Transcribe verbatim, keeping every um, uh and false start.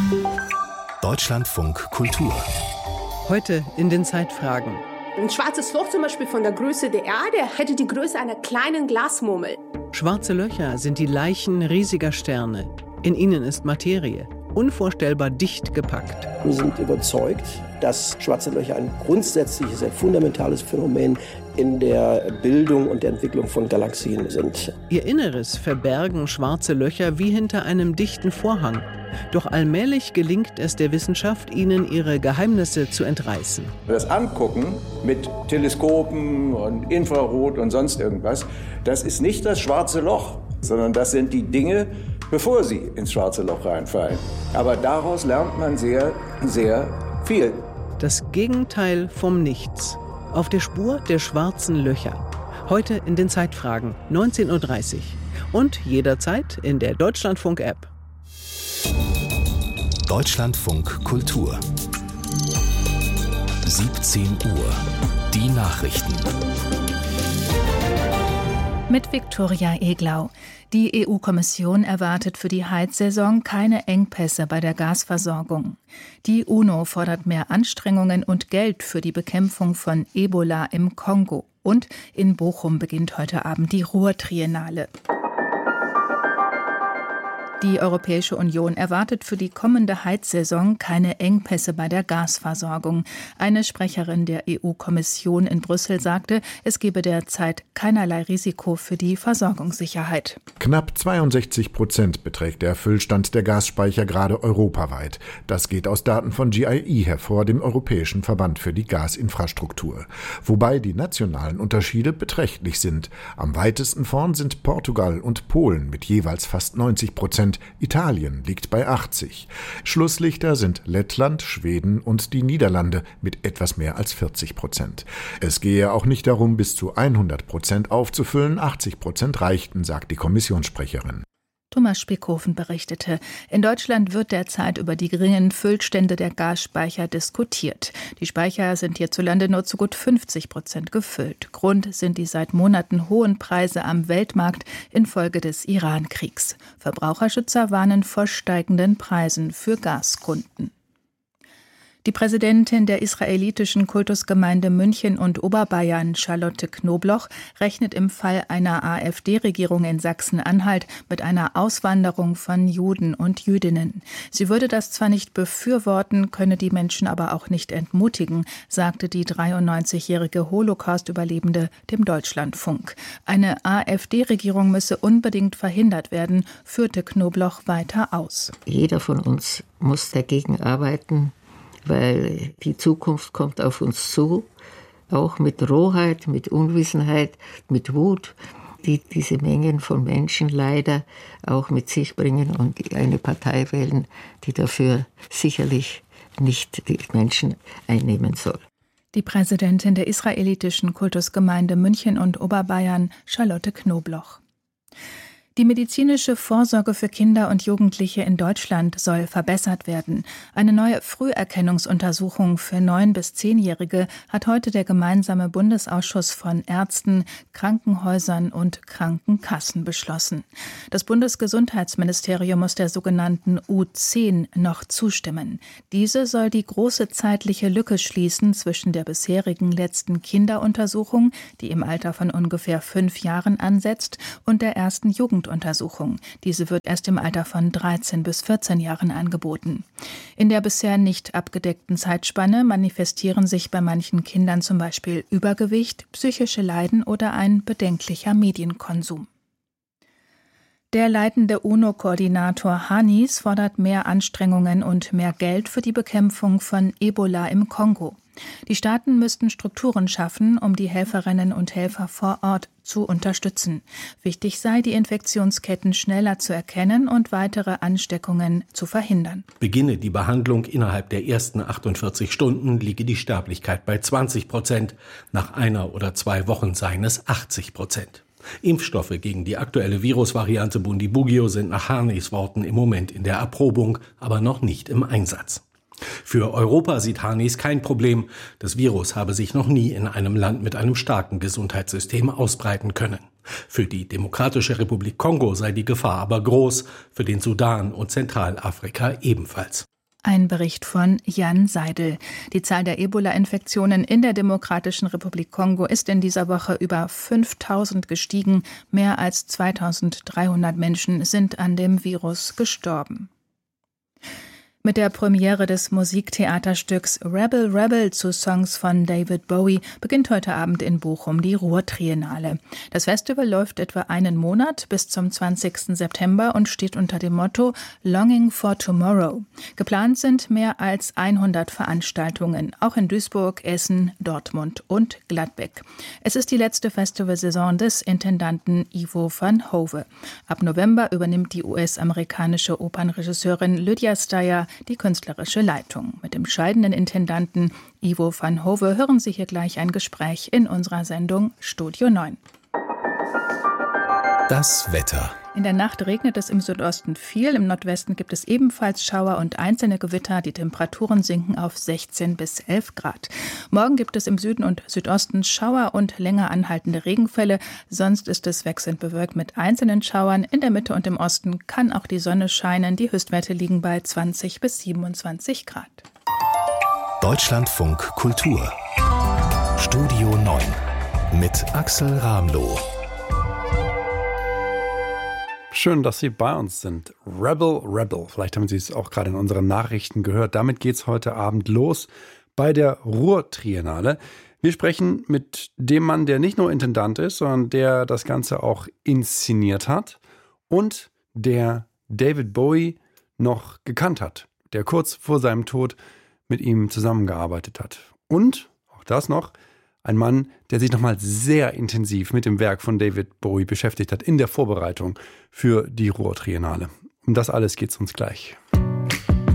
Deutschlandfunk Kultur. Heute in den Zeitfragen. Ein schwarzes Loch zum Beispiel von der Größe der Erde hätte die Größe einer kleinen Glasmurmel. Schwarze Löcher sind die Leichen riesiger Sterne. In ihnen ist Materie, unvorstellbar dicht gepackt. Wir sind überzeugt, dass schwarze Löcher ein grundsätzliches, ein fundamentales Phänomen in der Bildung und der Entwicklung von Galaxien sind. Ihr Inneres verbergen schwarze Löcher wie hinter einem dichten Vorhang. Doch allmählich gelingt es der Wissenschaft, ihnen ihre Geheimnisse zu entreißen. Das Angucken mit Teleskopen und Infrarot und sonst irgendwas, das ist nicht das schwarze Loch, sondern das sind die Dinge, bevor sie ins schwarze Loch reinfallen. Aber daraus lernt man sehr, sehr viel. Das Gegenteil vom Nichts. Auf der Spur der schwarzen Löcher. Heute in den Zeitfragen, neunzehn Uhr dreißig. Und jederzeit in der Deutschlandfunk-App. Deutschlandfunk Kultur. siebzehn Uhr. Die Nachrichten. Mit Viktoria Eglau. Die E U-Kommission erwartet für die Heizsaison keine Engpässe bei der Gasversorgung. Die UNO fordert mehr Anstrengungen und Geld für die Bekämpfung von Ebola im Kongo. Und in Bochum beginnt heute Abend die Ruhr-Triennale. Die Europäische Union erwartet für die kommende Heizsaison keine Engpässe bei der Gasversorgung. Eine Sprecherin der E U-Kommission in Brüssel sagte, es gebe derzeit keinerlei Risiko für die Versorgungssicherheit. Knapp zweiundsechzig Prozent beträgt der Füllstand der Gasspeicher gerade europaweit. Das geht aus Daten von G I E hervor, dem Europäischen Verband für die Gasinfrastruktur. Wobei die nationalen Unterschiede beträchtlich sind. Am weitesten vorn sind Portugal und Polen mit jeweils fast neunzig Prozent. Italien liegt bei achtzig. Schlusslichter sind Lettland, Schweden und die Niederlande mit etwas mehr als vierzig Prozent. Es gehe auch nicht darum, bis zu hundert Prozent aufzufüllen, achtzig Prozent reichten, sagt die Kommissionssprecherin. Thomas Spickhofen berichtete, in Deutschland wird derzeit über die geringen Füllstände der Gasspeicher diskutiert. Die Speicher sind hierzulande nur zu gut fünfzig Prozent gefüllt. Grund sind die seit Monaten hohen Preise am Weltmarkt infolge des Iran-Kriegs. Verbraucherschützer warnen vor steigenden Preisen für Gaskunden. Die Präsidentin der israelitischen Kultusgemeinde München und Oberbayern, Charlotte Knobloch, rechnet im Fall einer AfD-Regierung in Sachsen-Anhalt mit einer Auswanderung von Juden und Jüdinnen. Sie würde das zwar nicht befürworten, könne die Menschen aber auch nicht entmutigen, sagte die dreiundneunzigjährige Holocaust-Überlebende dem Deutschlandfunk. Eine AfD-Regierung müsse unbedingt verhindert werden, führte Knobloch weiter aus. Jeder von uns muss dagegen arbeiten, weil die Zukunft kommt auf uns zu, auch mit Rohheit, mit Unwissenheit, mit Wut, die diese Mengen von Menschen leider auch mit sich bringen und eine Partei wählen, die dafür sicherlich nicht die Menschen einnehmen soll. Die Präsidentin der israelitischen Kultusgemeinde München und Oberbayern, Charlotte Knobloch. Die medizinische Vorsorge für Kinder und Jugendliche in Deutschland soll verbessert werden. Eine neue Früherkennungsuntersuchung für neun- bis zehnjährige hat heute der gemeinsame Bundesausschuss von Ärzten, Krankenhäusern und Krankenkassen beschlossen. Das Bundesgesundheitsministerium muss der sogenannten U zehn noch zustimmen. Diese soll die große zeitliche Lücke schließen zwischen der bisherigen letzten Kinderuntersuchung, die im Alter von ungefähr fünf Jahren ansetzt, und der ersten Jugend Untersuchung. Diese wird erst im Alter von dreizehn bis vierzehn Jahren angeboten. In der bisher nicht abgedeckten Zeitspanne manifestieren sich bei manchen Kindern zum Beispiel Übergewicht, psychische Leiden oder ein bedenklicher Medienkonsum. Der leitende UNO-Koordinator Hannis fordert mehr Anstrengungen und mehr Geld für die Bekämpfung von Ebola im Kongo. Die Staaten müssten Strukturen schaffen, um die Helferinnen und Helfer vor Ort zu unterstützen. Wichtig sei, die Infektionsketten schneller zu erkennen und weitere Ansteckungen zu verhindern. Beginne die Behandlung innerhalb der ersten achtundvierzig Stunden, liege die Sterblichkeit bei zwanzig Prozent. Nach einer oder zwei Wochen seien es achtzig Prozent. Impfstoffe gegen die aktuelle Virusvariante Bundibugyo sind nach Hannis Worten im Moment in der Erprobung, aber noch nicht im Einsatz. Für Europa sieht Hannis kein Problem. Das Virus habe sich noch nie in einem Land mit einem starken Gesundheitssystem ausbreiten können. Für die Demokratische Republik Kongo sei die Gefahr aber groß, für den Sudan und Zentralafrika ebenfalls. Ein Bericht von Jan Seidel. Die Zahl der Ebola-Infektionen in der Demokratischen Republik Kongo ist in dieser Woche über fünftausend gestiegen. Mehr als zweitausenddreihundert Menschen sind an dem Virus gestorben. Mit der Premiere des Musiktheaterstücks Rebel Rebel zu Songs von David Bowie beginnt heute Abend in Bochum die Ruhr-Triennale. Das Festival läuft etwa einen Monat bis zum zwanzigsten September und steht unter dem Motto Longing for Tomorrow. Geplant sind mehr als hundert Veranstaltungen, auch in Duisburg, Essen, Dortmund und Gladbeck. Es ist die letzte Festivalsaison des Intendanten Ivo van Hove. Ab November übernimmt die U S-amerikanische Opernregisseurin Lydia Steyer die künstlerische Leitung. Mit dem scheidenden Intendanten Ivo van Hove hören Sie hier gleich ein Gespräch in unserer Sendung Studio neun. Das Wetter. In der Nacht regnet es im Südosten viel, im Nordwesten gibt es ebenfalls Schauer und einzelne Gewitter. Die Temperaturen sinken auf sechzehn bis elf Grad. Morgen gibt es im Süden und Südosten Schauer und länger anhaltende Regenfälle. Sonst ist es wechselnd bewölkt mit einzelnen Schauern. In der Mitte und im Osten kann auch die Sonne scheinen. Die Höchstwerte liegen bei zwanzig bis siebenundzwanzig Grad. Deutschlandfunk Kultur. Studio neun mit Axel Ramloh. Schön, dass Sie bei uns sind. Rebel Rebel. Vielleicht haben Sie es auch gerade in unseren Nachrichten gehört. Damit geht es heute Abend los bei der Ruhr-Triennale. Wir sprechen mit dem Mann, der nicht nur Intendant ist, sondern der das Ganze auch inszeniert hat und der David Bowie noch gekannt hat, der kurz vor seinem Tod mit ihm zusammengearbeitet hat. Und, auch das noch, ein Mann, der sich nochmal sehr intensiv mit dem Werk von David Bowie beschäftigt hat in der Vorbereitung für die Ruhr-Triennale. Um das alles geht es uns gleich.